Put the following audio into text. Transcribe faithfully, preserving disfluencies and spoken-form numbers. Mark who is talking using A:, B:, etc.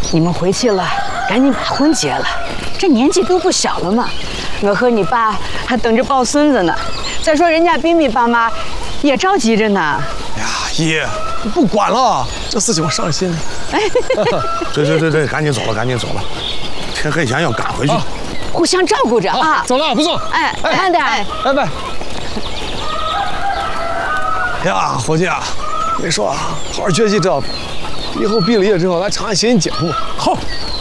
A: 你们回去了，赶紧把婚结了，这年纪都不小了嘛。我和你爸还等着抱孙子呢。再说人家彬彬爸妈也着急着呢。
B: 哎呀，姨，你不管了，这事情我上心。
C: 哎，对对对对，赶紧走了，赶紧走了，天黑前要赶回去。啊、
A: 互相照顾着啊！
B: 走了，不送。
A: 哎，慢点，哎，
B: 拜拜。呀，伙计啊，我跟你说啊，好好学习这，以后毕了业之后来长安写你姐夫。
C: 好，